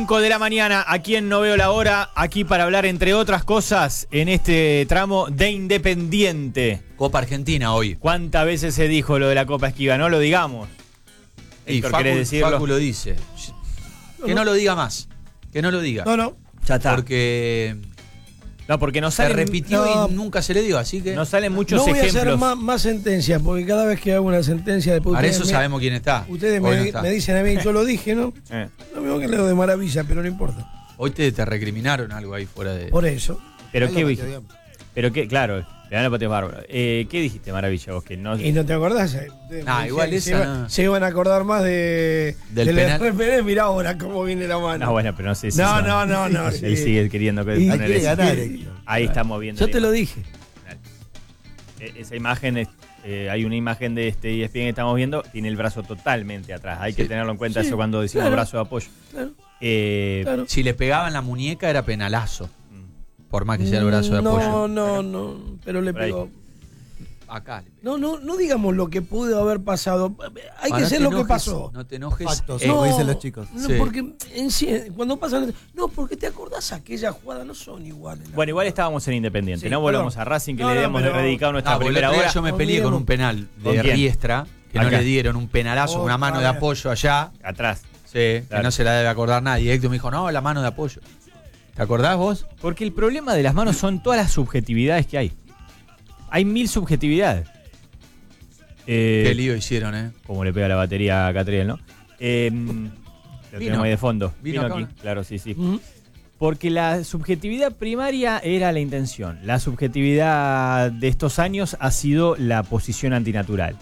5 de la mañana, aquí en No Veo la Hora, aquí para hablar, entre otras cosas, en este tramo de Independiente. Copa Argentina hoy. ¿Cuántas veces se dijo lo de la Copa Esquiva? No lo digamos. Y Héctor, ¿querés decirlo? Facu lo dice. Que no lo diga más. Que no lo diga. No. Ya está. Porque No, porque nos se salen, repitió y nunca se le dio, así que... nos salen muchos No voy a hacer ejemplos. más sentencias, porque cada vez que hago una sentencia después Para ustedes eso sabemos quién está. Ustedes Hoy no está. me dicen a mí, yo lo dije, ¿no? Lo mismo que leo de maravilla, pero no importa. Hoy te recriminaron algo ahí fuera de... Por eso. Pero qué dijiste. Pero qué, claro, le dan a patear bárbaro. ¿Qué dijiste, Maravilla, vos? Que no... ¿Y no te acordás? Igual esa no. Se iban a acordar más Del del penal. RPN, mirá ahora cómo viene la mano. No, bueno, pero no sé si... No. Él sigue queriendo que Y poner quiere eso. ganar, Ahí estamos viendo. Yo la te lo imagen. dije. Esa imagen, hay una imagen de este ESPN que estamos viendo, tiene el brazo totalmente atrás. Hay que tenerlo en cuenta eso cuando decimos claro. brazo de apoyo. Claro. Claro. Si le pegaban la muñeca era penalazo. Por más que sea el brazo de apoyo. No, pero le Por ahí. pegó. Acá. le pegó. No digamos lo que pudo haber pasado. Hay Ah, que no ser te lo que enojes, pasó. No te enojes. Factos, Eh, como dicen los chicos. No, Sí. porque en sí, cuando pasan. No, porque te acordás aquella jugada, no son iguales. Bueno, igual estábamos en Independiente. Sí, no volvamos perdón. a Racing, que No, le no, debemos pero- dedicado nuestra porque el primera otro día hora. yo me peleé con un penal ¿Con de quién? Riestra, que no Acá. le dieron un penalazo con una mano de Otra vez. apoyo allá. Atrás. Sí, que Claro. no se la debe acordar nadie. Héctor me dijo, no, la mano de apoyo. ¿Te acordás vos? Porque el problema de las manos son todas las subjetividades que hay. Hay 1000 subjetividades. Qué lío hicieron, Como le pega la batería a Catriel, ¿no? Lo tenemos ahí de fondo. Vino acá, aquí. ¿no? Claro, sí. Ujú. Porque la subjetividad primaria era la intención. La subjetividad de estos años ha sido la posición antinatural.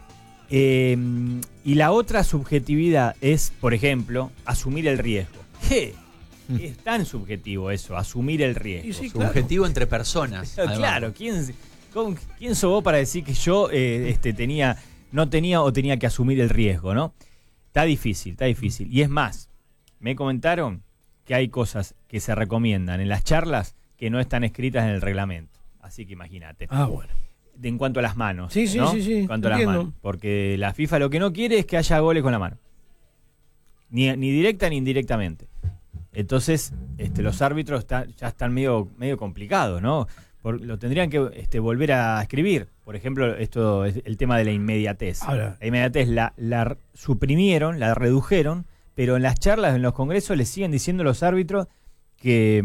Y la otra subjetividad es, por ejemplo, asumir el riesgo. ¿Qué? Es tan subjetivo eso, asumir el riesgo. Y sí, claro. Subjetivo entre personas. además. Claro, ¿quién sos vos para decir que yo no tenía o tenía que asumir el riesgo, ¿no? Está difícil. Y es más, me comentaron que hay cosas que se recomiendan en las charlas que no están escritas en el reglamento. Así que imagínate. Ah, bueno. En cuanto a las manos. Sí, ¿no? sí. En cuanto a las Entiendo. manos. Porque la FIFA lo que no quiere es que haya goles con la mano. Ni directa ni indirectamente. Entonces, los árbitros ya están medio complicados, ¿no? Lo tendrían que volver a escribir. Por ejemplo, esto es el tema de la inmediatez. Ahora. La inmediatez la suprimieron, la redujeron, pero en las charlas, en los congresos, les siguen diciendo los árbitros que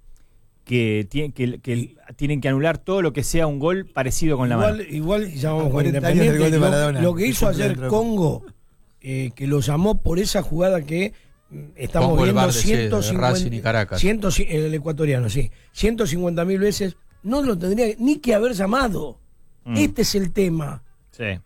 tienen que anular todo lo que sea un gol parecido con la mano. Igual, ya vamos A con 40 años del gol de Independiente. Maradona. Lo que hizo Que cumple ayer dentro de Congo, que lo llamó por esa jugada que estamos Congo, el viendo bar de 150. Racing y Caracas. El ecuatoriano, sí. 150.000 veces. No lo tendría ni que haber llamado. Este es el tema. Sí,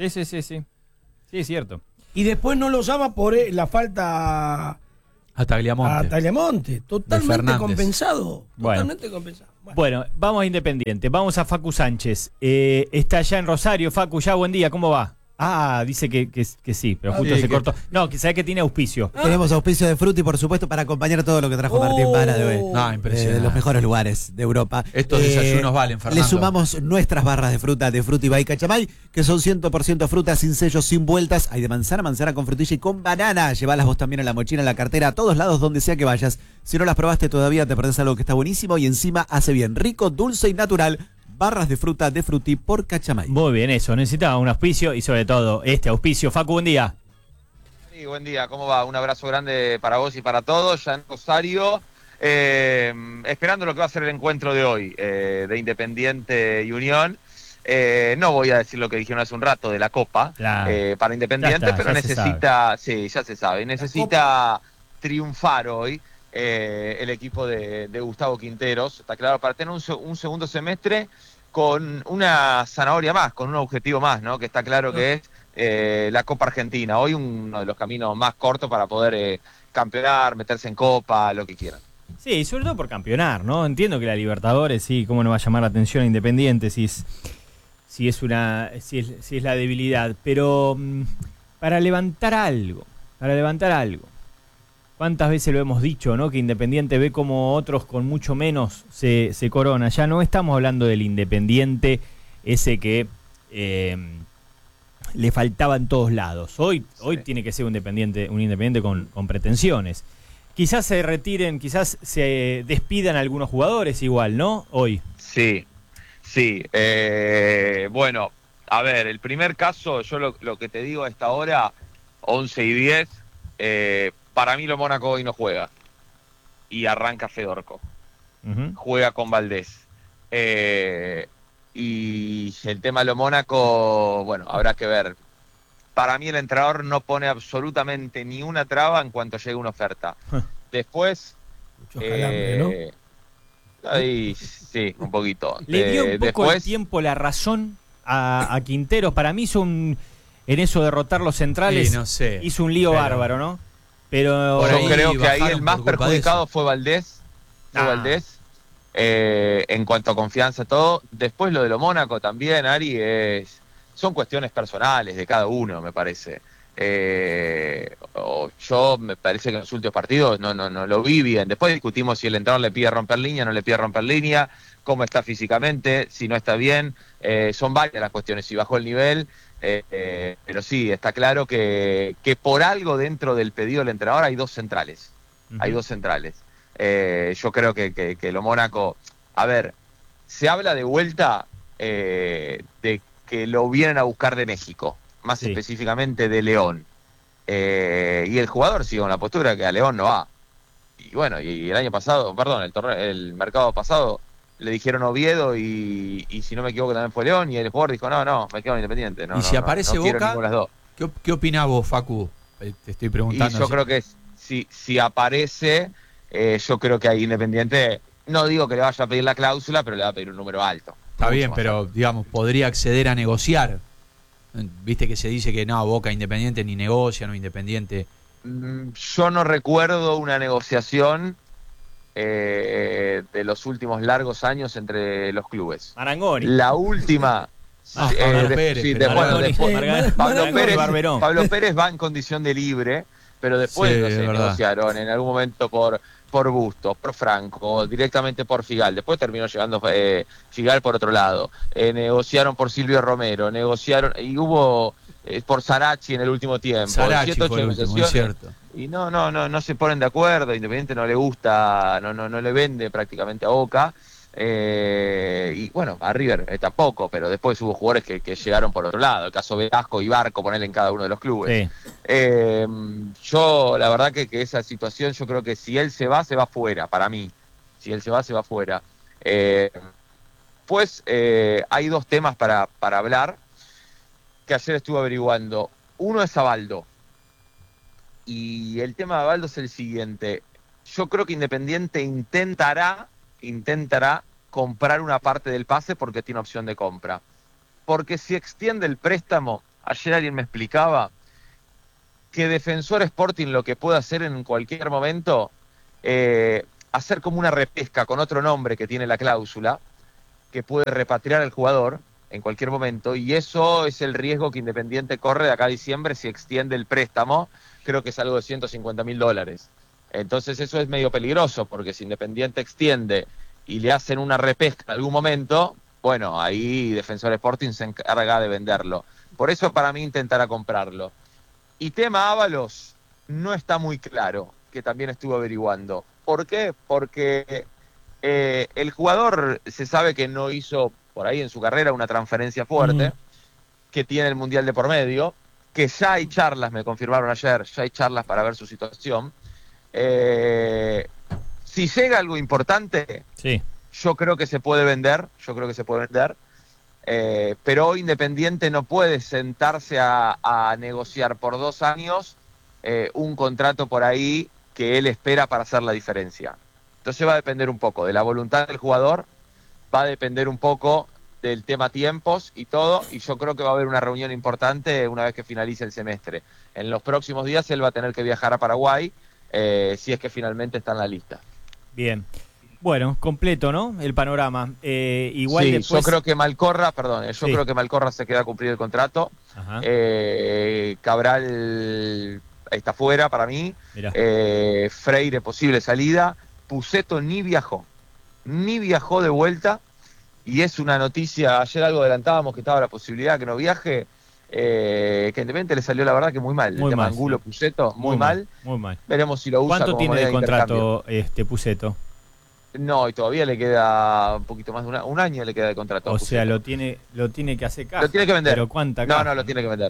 es cierto. Y después no lo llama por la falta A Tagliamonte. a Tagliamonte. Totalmente Fernández. compensado. Bueno. Totalmente compensado. Bueno, vamos a Independiente. Vamos a Facu Sánchez. Está allá en Rosario. Facu, ya buen día. ¿Cómo va? Ah, dice que sí, pero justo sí, se que- cortó. No, que sabe que tiene auspicio. Tenemos auspicio de Frutti, por supuesto, para acompañar todo lo que trajo Martín Vara de hoy. No, impresionante. De los mejores lugares de Europa. Estos desayunos valen, Fernando. Le sumamos nuestras barras de fruta de Frutti by Cachamay, que son 100% fruta, sin sellos, sin vueltas. Hay de manzana con frutilla y con banana. Llévalas vos también en la mochila, en la cartera, a todos lados, donde sea que vayas. Si no las probaste todavía, te perdés algo que está buenísimo y encima hace bien. Rico, dulce y natural. Barras de fruta de Frutti por Cachamay. Muy bien, eso. Necesitaba un auspicio y sobre todo este auspicio. Facu, buen día. Sí, buen día, ¿cómo va? Un abrazo grande para vos y para todos, ya en Rosario, esperando lo que va a ser el encuentro de hoy, de Independiente y Unión. No voy a decir lo que dijeron hace un rato de la Copa, Claro. para Independiente, Ya está, pero ya se necesita, sí, ya se sabe, necesita triunfar hoy el equipo de Gustavo Quinteros, está claro, para tener un segundo semestre con una zanahoria más, con un objetivo más, ¿no? Que está claro que es la Copa Argentina. Hoy uno de los caminos más cortos para poder campeonar, meterse en Copa, lo que quieran. Sí, sobre todo por campeonar, ¿no? Entiendo que la Libertadores, sí, cómo no va a llamar la atención a Independiente si es la debilidad, pero para levantar algo. ¿Cuántas veces lo hemos dicho, ¿no? Que Independiente ve como otros con mucho menos se corona. Ya no estamos hablando del Independiente ese que le faltaba en todos lados. Hoy tiene que ser un Independiente con pretensiones. Quizás se retiren, quizás se despidan algunos jugadores igual, ¿no? Hoy. Sí. Bueno, a ver, el primer caso, yo lo que te digo a esta hora, 11 y 10, para mí lo Mónaco hoy no juega. Y arranca Fedorco. Juega con Valdés. Y el tema de lo Mónaco, bueno, habrá que ver. Para mí el entrenador no pone absolutamente ni una traba en cuanto llegue una oferta. Después... Mucho calambre, ¿no? Ahí, sí, un poquito. Le dio un poco después, el tiempo la razón a Quinteros. Para mí en eso de rotar los centrales, Sí, no sé. hizo un lío Pero- bárbaro, ¿no? Pero Por yo ahí creo que ahí bajaron el más por culpa de perjudicado eso. fue Valdés. Ah. En cuanto a confianza, todo. Después lo de lo Mónaco también, Ari, son cuestiones personales de cada uno, me parece. Yo me parece que en los últimos partidos no lo vi bien. Después discutimos si el entrenador le pide romper línea, no le pide romper línea, cómo está físicamente, si no está bien. Son varias las cuestiones, si bajó el nivel. Pero sí, está claro que por algo dentro del pedido del entrenador hay dos centrales. Hay dos centrales. Yo creo que lo Mónaco... A ver, se habla de vuelta de que lo vienen a buscar de México, más Sí. específicamente de León. Y el jugador sigue con la postura que a León no va. Y bueno, y el año pasado, perdón, el mercado pasado le dijeron Oviedo y si no me equivoco también fue León, y el jugador dijo, no, me quedo en Independiente. No, Y si aparece quiero Boca, ninguna de las dos. ¿Qué opinás vos, Facu? Te estoy Y preguntando. yo así. creo que si aparece, yo creo que ahí Independiente, no digo que le vaya a pedir la cláusula, pero le va a pedir un número alto. Está Mucho bien, más pero alto. digamos, podría acceder a negociar. Viste que se dice que no, Boca Independiente ni negocia, no Independiente. Yo no recuerdo una negociación de los últimos largos años entre los clubes. Marangoni. La última... Pablo Pérez, sí, pero bueno, Marangoni. después- Pablo Marangoni, Pérez, Barberón. Pablo Pérez va en condición de libre, pero después Sí, no es se verdad. negociaron en algún momento por Bustos, por Franco, directamente por Figal. Después terminó llegando Figal por otro lado. Negociaron por Silvio Romero, negociaron y hubo por Sarachi en el último tiempo. Sarachi 7, fue 8 el último, es negociaciones. cierto. Y no se ponen de acuerdo. Independiente no le gusta, no le vende prácticamente a Boca. Y bueno, a River tampoco, pero después hubo jugadores que llegaron por otro lado. El caso Velasco y Barco, ponerle en cada uno de los clubes. Sí. Yo, la verdad que esa situación, yo creo que si él se va fuera, para mí. Si él se va fuera. Pues hay dos temas para hablar que ayer estuve averiguando. Uno es Avaldo. Y el tema de Avaldo es el siguiente. Yo creo que Independiente intentará comprar una parte del pase porque tiene opción de compra. Porque si extiende el préstamo, ayer alguien me explicaba que Defensor Sporting lo que puede hacer en cualquier momento, hacer como una repesca con otro nombre que tiene la cláusula, que puede repatriar al jugador en cualquier momento, y eso es el riesgo que Independiente corre de acá a diciembre si extiende el préstamo. Creo que es algo de $150.000. Entonces eso es medio peligroso, porque si Independiente extiende y le hacen una repesca en algún momento, bueno, ahí Defensor Sporting se encarga de venderlo. Por eso para mí intentará comprarlo. Y tema Ábalos no está muy claro, que también estuve averiguando. ¿Por qué? Porque el jugador se sabe que no hizo por ahí en su carrera una transferencia fuerte, que tiene el Mundial de por medio, que ya hay charlas, me confirmaron ayer, ya hay charlas para ver su situación. Si llega algo importante, Sí. yo creo que se puede vender, pero hoy Independiente no puede sentarse a negociar por 2 años un contrato por ahí que él espera para hacer la diferencia. Entonces va a depender un poco de la voluntad del jugador, va a depender un poco del tema tiempos y todo, y yo creo que va a haber una reunión importante una vez que finalice el semestre. En los próximos días él va a tener que viajar a Paraguay, si es que finalmente está en la lista. Bien. Bueno, completo, ¿no? El panorama. Igual sí, después... yo creo que Malcorra, Sí. creo que Malcorra se queda a cumplir el contrato. Ajá. Cabral está fuera para mí. Mirá. Freire, posible salida. Puceto ni viajó de vuelta. Y es una noticia, ayer algo adelantábamos que estaba la posibilidad que no viaje. que Independiente le salió la verdad que muy mal. Muy el tema mal, Angulo sí. Pusetto, muy mal. Muy mal. Veremos si lo usa ¿Cuánto como tiene moneda de contrato Pusetto? No, y todavía le queda un poquito más de un año le queda de contrato. O a sea, Pusetto. lo tiene que hacer caja. Lo tiene que vender. ¿Pero cuánta No, caja? no, lo tiene que vender.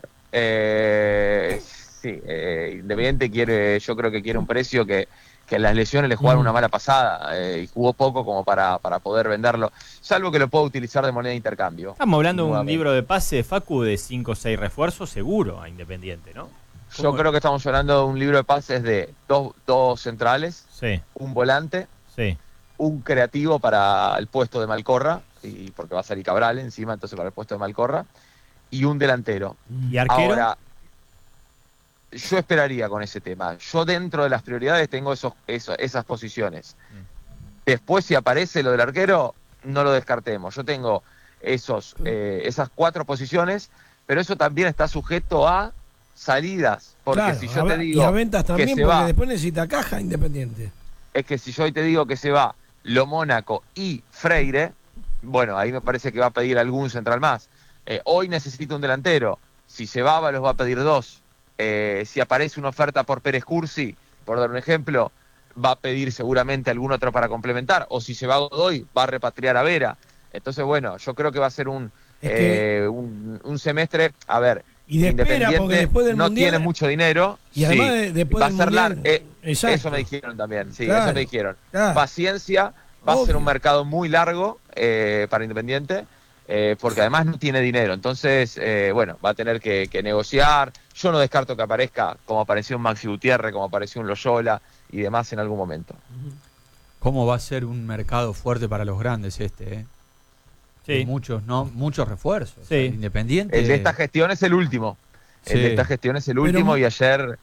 Sí, Independiente yo creo que quiere un precio que las lesiones le jugaron una mala pasada y jugó poco como para poder venderlo, salvo que lo pueda utilizar de moneda de intercambio. Estamos hablando de un Nuevamente. libro de pase, Facu, de 5 o 6 refuerzos seguro a Independiente, ¿no? Yo creo que estamos hablando de un libro de pases de dos centrales, Sí, un volante, sí. un creativo para el puesto de Malcorra, y porque va a salir Cabral encima, entonces para el puesto de Malcorra, y un delantero. ¿Y arquero? Ahora, yo esperaría con ese tema. Yo dentro de las prioridades tengo esas posiciones. Después, si aparece lo del arquero, no lo descartemos. Yo tengo esas 4 posiciones, pero eso también está sujeto a salidas. Porque Claro, si yo te y digo a ventas también, que se porque va, después necesita caja Independiente. es que si yo hoy te digo que se va Lo Mónaco y Freire, bueno, ahí me parece que va a pedir algún central más. Hoy necesita un delantero. Si se va, los va a pedir 2. Si aparece una oferta por Pérez Cursi, por dar un ejemplo, va a pedir seguramente algún otro para complementar. O si se va Godoy, va a repatriar a Vera. Entonces, bueno, yo creo que va a ser un semestre, a ver, Y de espera, Independiente porque después del no Mundial, tiene mucho dinero. y además sí, después va a del ser Mundial, exacto. eso me dijeron también, sí, Claro, eso me dijeron. claro. Paciencia, va a ser Obvio. un mercado muy largo para Independiente, porque además no tiene dinero. Entonces, bueno, va a tener que negociar. Yo no descarto que aparezca como apareció un Maxi Gutiérrez, como apareció un Loyola y demás en algún momento. ¿Cómo va a ser un mercado fuerte para los grandes este? Sí. Muchos refuerzos. Sí. Independiente. El de esta gestión es el último. Sí. El de esta gestión es el Pero- último y ayer,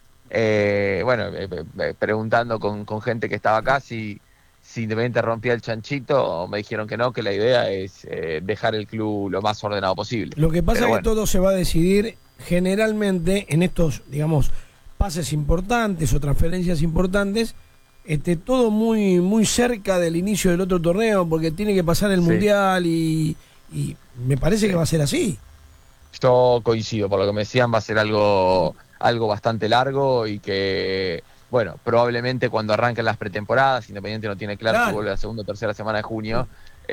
preguntando con gente que estaba acá si Independiente rompía el chanchito, me dijeron que no, que la idea es dejar el club lo más ordenado posible. Lo que pasa Pero es bueno, que todo se va a decidir generalmente en estos, digamos, pases importantes o transferencias importantes, todo muy muy cerca del inicio del otro torneo, porque tiene que pasar el Sí. Mundial y me parece que va a ser así. yo coincido, por lo que me decían, va a ser algo bastante largo y que, bueno, probablemente cuando arranquen las pretemporadas, Independiente no tiene claro si vuelve la segunda o tercera semana de junio.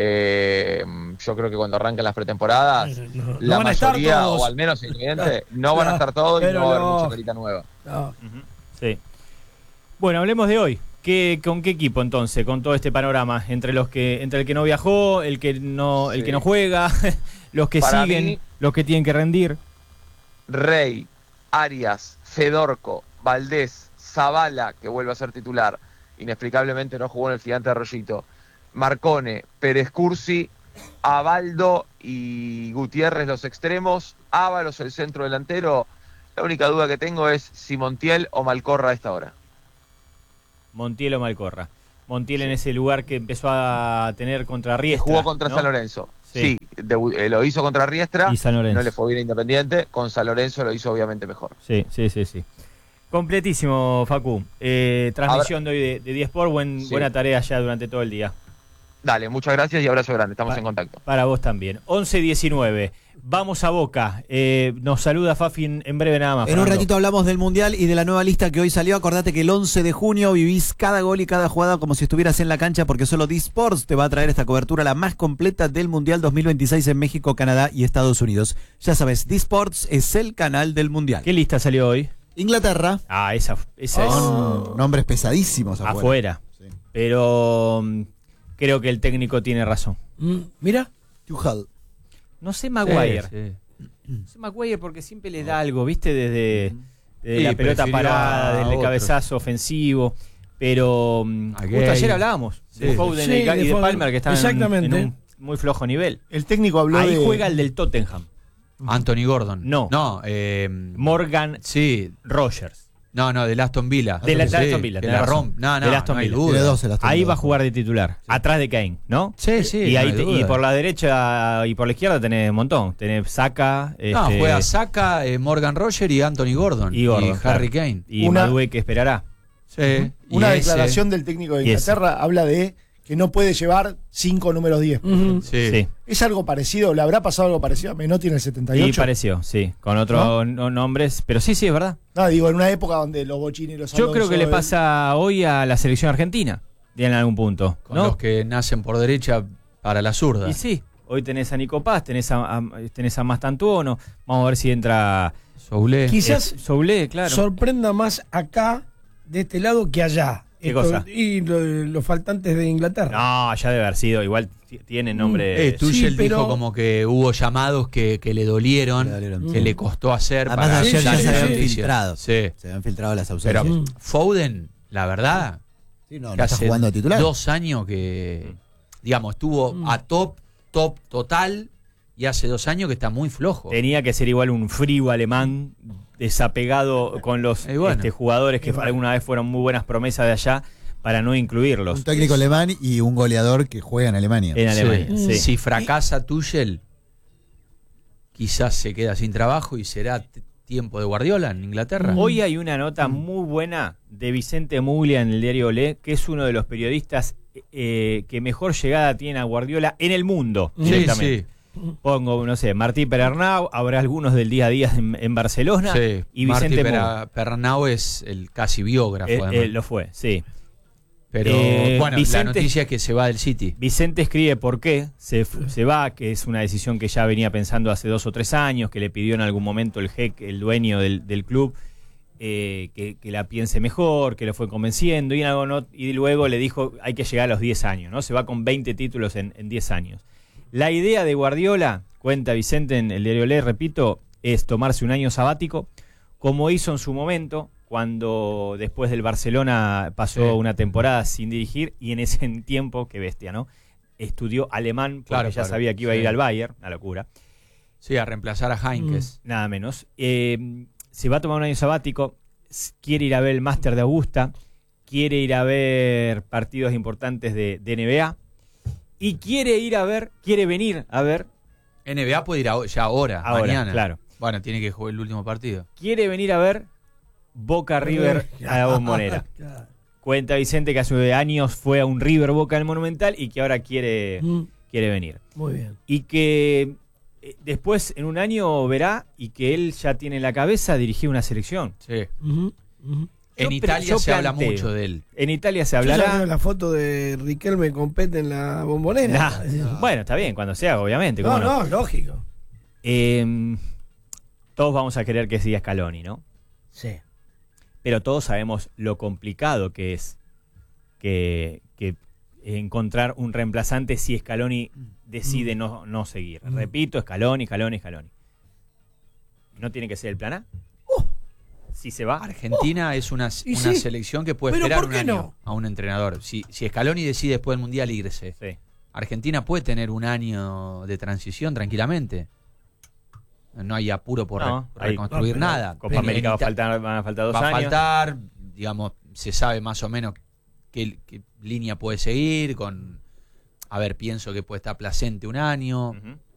Yo creo que cuando arranquen las pretemporadas, No la van a estar mayoría, todos. o al menos Independiente, Claro, no van a estar todos y pero no va a haber no. mucha carita nueva. No. Ujú, sí. Bueno, hablemos de hoy. ¿Con qué equipo entonces? Con todo este panorama, entre el que no viajó, el que no juega, los que Para siguen, mí- los que tienen que rendir. Rey, Arias, Fedorco, Valdés, Zavala, que vuelve a ser titular, inexplicablemente no jugó en el Gigante de Arroyito, Marcone, Pérez Cursi, Abaldo y Gutiérrez los extremos, Ábalos el centro delantero. La única duda que tengo es si Montiel o Malcorra a esta hora. Montiel o Malcorra. Montiel en ese lugar que empezó a tener contra Riestra. Jugó contra ¿no? San Lorenzo. Sí. Sí, lo hizo contra Riestra, Y San Lorenzo. no le fue bien a Independiente, con San Lorenzo lo hizo obviamente mejor. Sí. Completísimo, Facu. Transmisión de hoy de 10 Sport. Sí. Buena tarea ya durante todo el día. Dale, muchas gracias y abrazo grande, estamos en contacto. Para vos también. 11:19. Vamos a Boca. Nos saluda Fafi en breve nada más. En un Fernando. ratito hablamos del Mundial y de la nueva lista que hoy salió. Acordate que el 11 de junio vivís cada gol y cada jugada como si estuvieras en la cancha, porque solo D-Sports te va a traer esta cobertura la más completa del Mundial 2026 en México, Canadá y Estados Unidos. Ya sabes, D-Sports es el canal del Mundial. ¿Qué lista salió hoy? Inglaterra, Ah, esa con nombres pesadísimos es afuera. afuera. Sí. Pero creo que el técnico tiene razón. Mira, Tuchel. No sé Maguire. Sí. No sé Maguire porque siempre le da algo, ¿viste? Desde Sí, la pelota prefirió parada, a desde el otro. cabezazo ofensivo. Pero A justo Gay. ayer hablábamos de Sí. Foden Sí, y de de Foden. Palmer que están Exactamente. en un muy flojo nivel. El técnico habló Ahí de... juega el del Tottenham, Anthony Gordon. No. No, Morgan sí. Rogers. No, del Aston Villa. De la Sí, Aston Villa, que tenés la razón. rompe. No, Del Aston no hay Villa. duda. Tiene dos el Aston Ahí Villa. va a jugar de titular, atrás de Kane, ¿no? Sí, sí. y no ahí hay duda. y por la derecha y por la izquierda tenés un montón. Tenés Saka, No, juega Saka, Morgan Roger y Anthony Gordon. y Gordon, Harry claro. Kane. Y Una- Madueke que esperará. Sí. Una y ese- declaración del técnico de Y ese. Inglaterra habla de que no puede llevar 5 números 10. Ujú. Sí. ¿Es algo parecido? ¿Le habrá pasado algo parecido a Menotti en el 78? Y pareció, sí, con otros nombres, pero sí, es verdad. No, digo, en una época donde los Bocini y los Yo creo Alonso, que le pasa hoy a la selección argentina, en algún punto, Con ¿no? los que nacen por derecha para la zurda. Y sí, hoy tenés a Nico Paz, tenés a Mastantuono, vamos a ver si entra Soule. Quizás Soule, claro. sorprenda más acá, de este lado, que allá. ¿Qué cosa? Y los faltantes de Inglaterra. No, ya debe haber sido, igual tiene nombre. Tuchel Sí, pero- dijo como que hubo llamados que le dolieron, Le dolieron, que sí. le costó hacer. Además, para ayer sí, ya sí, se habían sí. filtrado. Sí. Se habían filtrado las Pero ausencias. Foden, la verdad, Sí, no que está hace jugando de titular. 2 años que, digamos, estuvo a top total, y hace 2 años que está muy flojo. Tenía que ser igual un frío alemán desapegado con los Y bueno. jugadores que alguna vez fueron muy buenas promesas de allá para no incluirlos Un técnico alemán y un goleador que juega en Alemania. en Sí. Alemania. sí. Si fracasa Tuchel, quizás se queda sin trabajo y será tiempo de Guardiola en Inglaterra. Hoy hay una nota muy buena de Vicente Muglia en el diario Olé, que es uno de los periodistas que mejor llegada tiene a Guardiola en el mundo. Sí, directamente. sí. Pongo, no sé, Martí Perarnau, habrá algunos del día a día en Barcelona. Sí, Y Martí Vicente Muglia. Pernau es el casi biógrafo. además. Lo fue, sí. Pero bueno, la Vicente- noticia es que se va del City. Vicente escribe por qué se va, que es una decisión que ya venía pensando hace 2 o 3 años, que le pidió en algún momento el el dueño del club, que la piense mejor, que lo fue convenciendo, y luego le dijo hay que llegar a los 10 años, ¿no? Se va con 20 títulos en 10 años. La idea de Guardiola, cuenta Vicente en el diario Le, repito, es tomarse un año sabático, como hizo en su momento, cuando después del Barcelona pasó Sí. una temporada sin dirigir, y en ese tiempo, qué bestia, ¿no? Estudió alemán, porque Claro, ya claro, sabía que iba a sí. ir al Bayern, una locura, Sí, a reemplazar a Heinkes. nada menos. Se va a tomar un año sabático, quiere ir a ver el Máster de Augusta, quiere ir a ver partidos importantes de NBA, y quiere venir a ver, NBA puede ir ya ahora, mañana. claro, Bueno, tiene que jugar el último partido. quiere venir a ver Boca River a la Bombonera. Claro. Cuenta Vicente que hace años fue a un River Boca en el Monumental y que ahora quiere venir. Muy bien. Y que después, en un año, verá y que él ya tiene en la cabeza dirigir una selección. Sí. Ujú, ujú. En Yo Italia se habla planteo. mucho de él. En Italia se Yo ya hablará. veo la foto de Riquelme con Pete en la Bombonera. Nah. Bueno, está bien, cuando sea, obviamente. No, ¿cómo no? no, lógico. Todos vamos a querer que siga Scaloni, ¿no? Sí. Pero todos sabemos lo complicado que es que encontrar un reemplazante si Scaloni decide no seguir. Repito, Scaloni. ¿No tiene que ser el plan A? Si se va. Argentina es una y una sí. selección que puede Pero esperar ¿por un qué año no? a un entrenador. Si Scaloni decide después del Mundial irse, Sí. Argentina puede tener un año de transición tranquilamente. No hay apuro por No, reconstruir no, nada. Copa América van a faltar 2 va a años. faltar, digamos, se sabe más o menos qué línea puede seguir. A ver, pienso que puede estar Placente un año. Ujú.